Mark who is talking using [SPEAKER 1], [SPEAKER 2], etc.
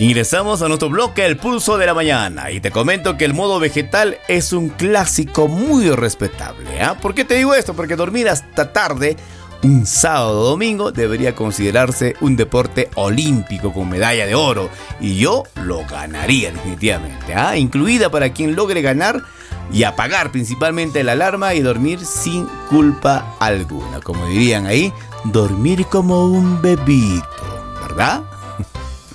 [SPEAKER 1] Ingresamos a nuestro bloque El Pulso de la Mañana y te comento que el modo vegetal es un clásico muy respetable. ¿Por qué te digo esto? Porque dormir hasta tarde, un sábado o domingo, debería considerarse un deporte olímpico con medalla de oro. Y yo lo ganaría definitivamente. Incluida para quien logre ganar y apagar principalmente la alarma y dormir sin culpa alguna. Como dirían ahí, dormir como un bebito, ¿verdad?